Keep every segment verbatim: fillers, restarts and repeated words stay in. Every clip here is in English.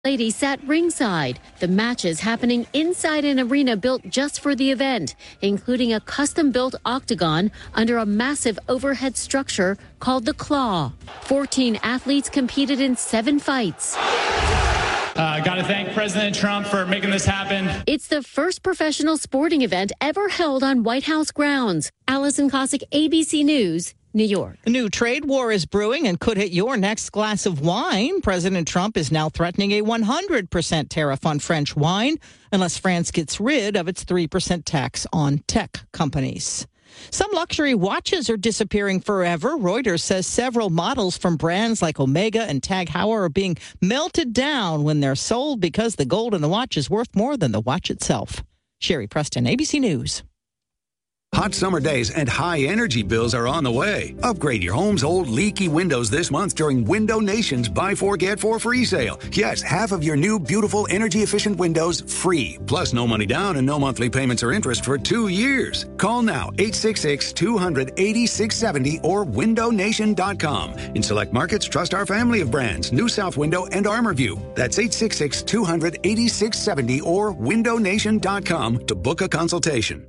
Lady sat ringside. The matches happening inside an arena built just for the event, including a custom-built octagon under a massive overhead structure called the Claw. fourteen athletes competed in seven fights. I uh, got to thank President Trump for making this happen. It's the first professional sporting event ever held on White House grounds. Allison Cossack, A B C News, New York. A new trade war is brewing and could hit your next glass of wine. President Trump is now threatening a one hundred percent tariff on French wine unless France gets rid of its three percent tax on tech companies. Some luxury watches are disappearing forever. Reuters says several models from brands like Omega and Tag Heuer are being melted down when they're sold because the gold in the watch is worth more than the watch itself. Sherry Preston, A B C News. Hot summer days and high energy bills are on the way. Upgrade your home's old leaky windows this month during Window Nation's Buy Four, Get Four free sale. Yes, half of your new, beautiful, energy-efficient windows free. Plus, no money down and no monthly payments or interest for two years. Call now, eight six six, two hundred, eighty-six seventy or window nation dot com. In select markets, trust our family of brands, New South Window and ArmorView. That's eight six six, two hundred, eighty-six seventy or window nation dot com to book a consultation.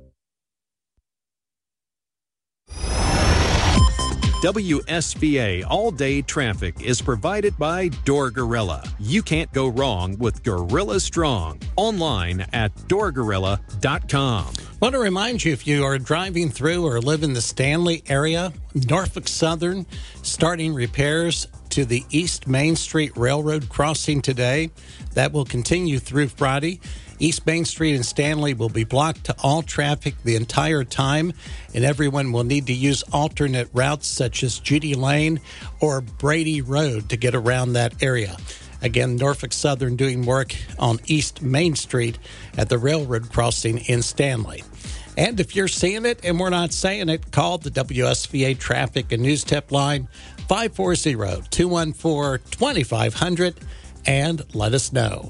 W S V A all-day traffic is provided by Door Gorilla. You can't go wrong with Gorilla Strong. Online at door gorilla dot com. Want to remind you, if you are driving through or live in the Stanley area, Norfolk Southern starting repairs to the East Main Street Railroad crossing today. That will continue through Friday. East Main Street and Stanley will be blocked to all traffic the entire time, and everyone will need to use alternate routes such as Judy Lane or Brady Road to get around that area. Again, Norfolk Southern doing work on East Main Street at the railroad crossing in Stanley. And if you're seeing it and we're not saying it, call the W S V A Traffic and News Tip line five four zero, two one four, two five zero zero and let us know.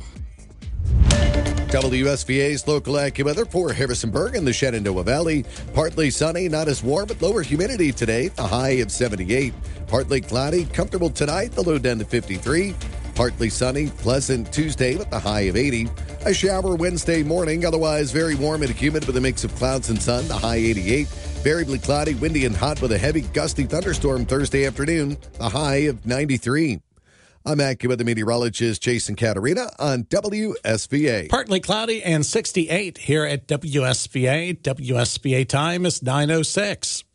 W S V A's local AccuWeather for Harrisonburg and the Shenandoah Valley. Partly sunny, not as warm, but lower humidity today, the high of seventy-eight. Partly cloudy, comfortable tonight, the low down to fifty-three. Partly sunny, pleasant Tuesday with the high of eighty. A shower Wednesday morning, otherwise very warm and humid with a mix of clouds and sun, the high eighty-eight. Variably cloudy, windy and hot with a heavy gusty thunderstorm Thursday afternoon, the high of ninety-three. I'm AccuWeather meteorologist Jason Caterina on W S V A. Partly cloudy and sixty-eight here at W S V A. W S V A time is nine oh six.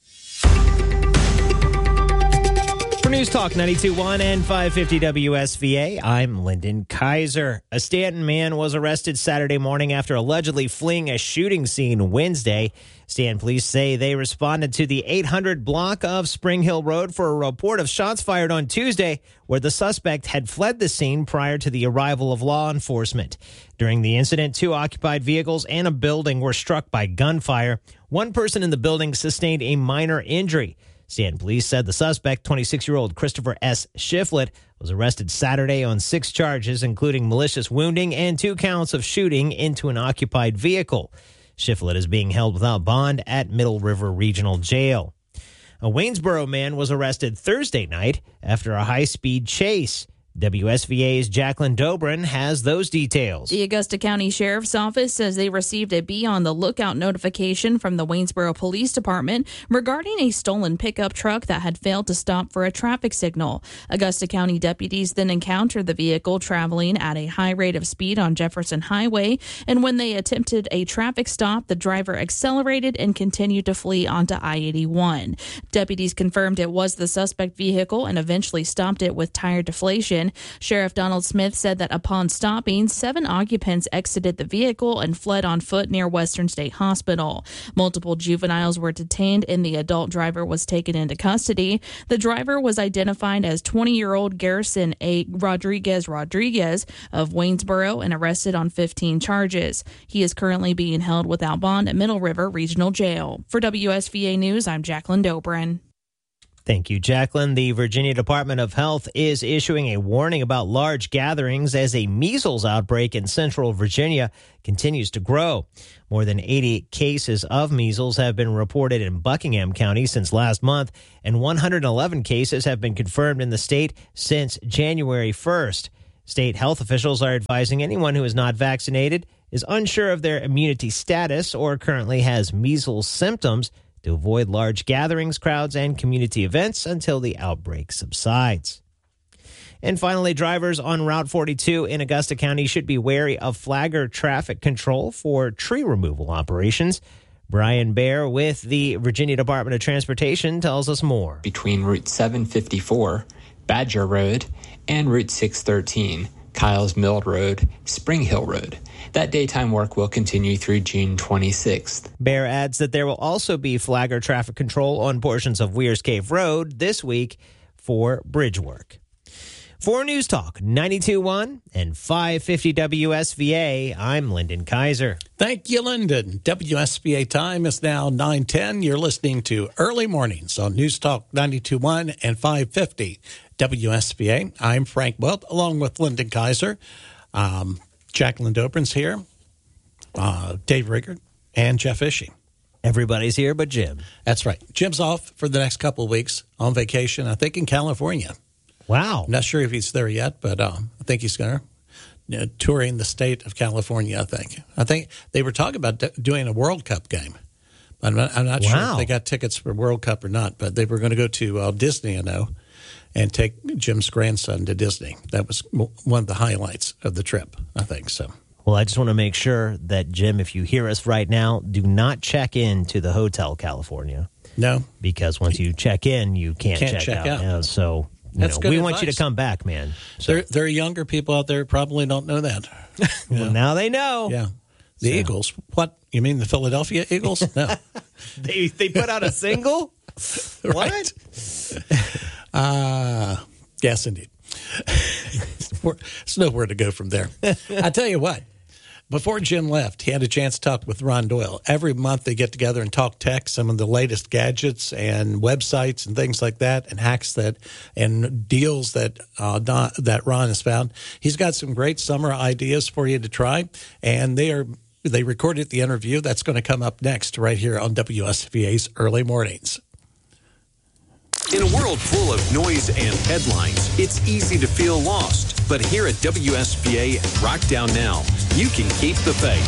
For News Talk ninety-two point one and five fifty W S V A, I'm Lyndon Kaiser. A Stanton man was arrested Saturday morning after allegedly fleeing a shooting scene Wednesday. Stanton police say they responded to the eight hundred block of Spring Hill Road for a report of shots fired on Tuesday, where the suspect had fled the scene prior to the arrival of law enforcement. During the incident, two occupied vehicles and a building were struck by gunfire. One person in the building sustained a minor injury. Stanton police said the suspect, twenty-six-year-old Christopher S. Shiflett, was arrested Saturday on six charges, including malicious wounding and two counts of shooting into an occupied vehicle. Shiflett is being held without bond at Middle River Regional Jail. A Waynesboro man was arrested Thursday night after a high-speed chase. W S V A's Jacqueline Dobrin has those details. The Augusta County Sheriff's Office says they received a Be on the Lookout notification from the Waynesboro Police Department regarding a stolen pickup truck that had failed to stop for a traffic signal. Augusta County deputies then encountered the vehicle traveling at a high rate of speed on Jefferson Highway, and when they attempted a traffic stop, the driver accelerated and continued to flee onto I eighty-one. Deputies confirmed it was the suspect vehicle and eventually stopped it with tire deflation. Sheriff Donald Smith said that upon stopping, seven occupants exited the vehicle and fled on foot near Western State Hospital. Multiple juveniles were detained and the adult driver was taken into custody. The driver was identified as twenty-year-old Garrison A. Rodriguez Rodriguez of Waynesboro and arrested on fifteen charges. He is currently being held without bond at Middle River Regional Jail. For W S V A News, I'm Jacqueline Dobrin. Thank you, Jacqueline. The Virginia Department of Health is issuing a warning about large gatherings as a measles outbreak in central Virginia continues to grow. More than eighty cases of measles have been reported in Buckingham County since last month, and one hundred eleven cases have been confirmed in the state since January first. State health officials are advising anyone who is not vaccinated, is unsure of their immunity status, or currently has measles symptoms to avoid large gatherings, crowds, and community events until the outbreak subsides. And finally, drivers on Route forty-two in Augusta County should be wary of flagger traffic control for tree removal operations. Brian Baer with the Virginia Department of Transportation tells us more. Between Route seven fifty-four, Badger Road, and Route six thirteen, Kyles Mill Road, Spring Hill Road. That daytime work will continue through June twenty-sixth. Baer adds that there will also be flagger traffic control on portions of Weirs Cave Road this week for bridge work. For News Talk ninety-two point one and five fifty W S V A, I'm Lyndon Kaiser. Thank you, Lyndon. W S V A time is now nine ten. You're listening to Early Mornings on News Talk ninety-two point one and five fifty W S V A. I'm Frank Wilt, along with Lyndon Kaiser. Um, Jacqueline Dobrin's here, uh, Dave Riggert, and Jeff Ishii. Everybody's here but Jim. That's right. Jim's off for the next couple of weeks on vacation, I think in California. Wow. I'm not sure if he's there yet, but um, I think he's going to you know, touring the state of California, I think. I think they were talking about d- doing a World Cup game. I'm not, I'm not wow. sure if they got tickets for World Cup or not, but they were going to go to uh, Disney, I know, and take Jim's grandson to Disney. That was one of the highlights of the trip, I think. So. Well, I just want to make sure that, Jim, if you hear us right now, do not check in to the Hotel California. No. Because once you check in, you can't, can't check, check out. out. Yeah, so you That's know, good we advice. want you to come back, man. So. There, there are younger people out there who probably don't know that. Well, yeah. now they know. Yeah. The so. Eagles. What? You mean the Philadelphia Eagles? No. they they put out a single? What? uh, yes, indeed. There's nowhere to go from there. I tell you what. Before Jim left, he had a chance to talk with Ron Doyle. Every month they get together and talk tech, some of the latest gadgets and websites and things like that, and hacks that and deals that uh, Don, that Ron has found. He's got some great summer ideas for you to try, and they are they recorded the interview. That's going to come up next right here on W S V A's Early Mornings. In a world full of noise and headlines, it's easy to feel lost. But here at W S V A and Rock Down Now, you can keep the faith.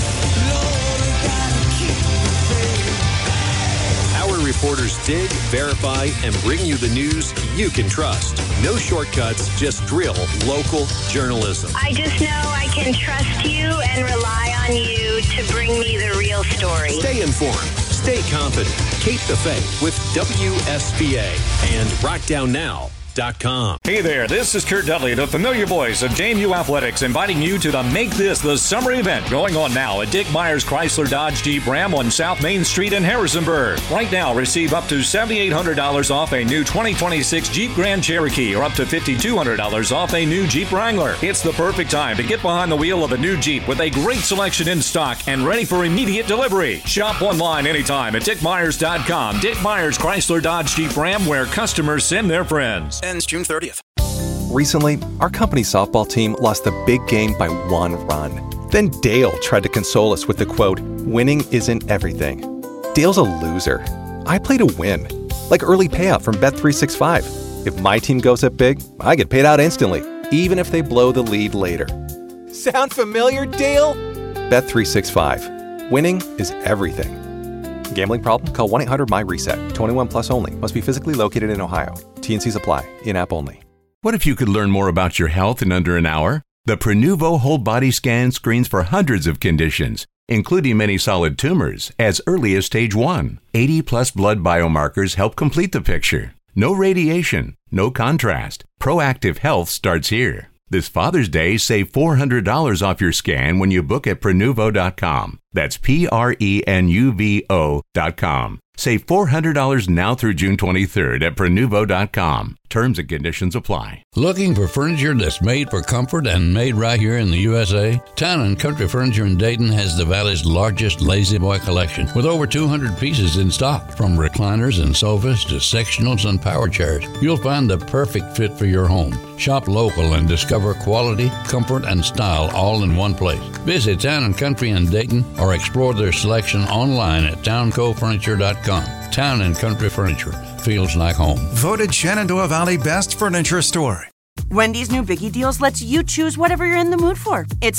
Our reporters dig, verify, and bring you the news you can trust. No shortcuts, just real local journalism. I just know I can trust you and rely on you to bring me the real story. Stay informed. Stay confident. Keep the faith with W S V A and rock down now dot com. Hey there, this is Kurt Dudley, the familiar voice of J M U Athletics, inviting you to the Make This the Summer event going on now at Dick Myers Chrysler Dodge Jeep Ram on South Main Street in Harrisonburg. Right now, receive up to seven thousand eight hundred dollars off a new twenty twenty-six Jeep Grand Cherokee or up to five thousand two hundred dollars off a new Jeep Wrangler. It's the perfect time to get behind the wheel of a new Jeep with a great selection in stock and ready for immediate delivery. Shop online anytime at dick myers dot com. Dick Myers Chrysler Dodge Jeep Ram, where customers send their friends. Ends June thirtieth. Recently, our company softball team lost a big game by one run. Then Dale tried to console us with the quote, "Winning isn't everything." Dale's a loser. I play to win. Like early payout from Bet three sixty-five. If my team goes up big, I get paid out instantly, even if they blow the lead later. Sound familiar, Dale? Bet three sixty-five. Winning is everything. Gambling problem? Call one eight hundred M Y reset. twenty-one plus only. Must be physically located in Ohio. T N Cs apply. In-app only. What if you could learn more about your health in under an hour? The Prenuvo Whole Body Scan screens for hundreds of conditions, including many solid tumors, as early as stage one. eighty plus blood biomarkers help complete the picture. No radiation, no contrast. Proactive health starts here. This Father's Day, save four hundred dollars off your scan when you book at Prenuvo dot com. That's P R E N U V O dot com. Save four hundred dollars now through June twenty-third at Prenuvo dot com. Terms and conditions apply. Looking for furniture that's made for comfort and made right here in the U S A? Town and Country Furniture in Dayton has the Valley's largest Lazy Boy collection with over two hundred pieces in stock. From recliners and sofas to sectionals and power chairs, you'll find the perfect fit for your home. Shop local and discover quality, comfort, and style all in one place. Visit Town and Country in Dayton or explore their selection online at town co furniture dot com. Town and Country Furniture feels like home. Voted Shenandoah Valley Best Furniture Store. Wendy's new Biggie Deals lets you choose whatever you're in the mood for. It's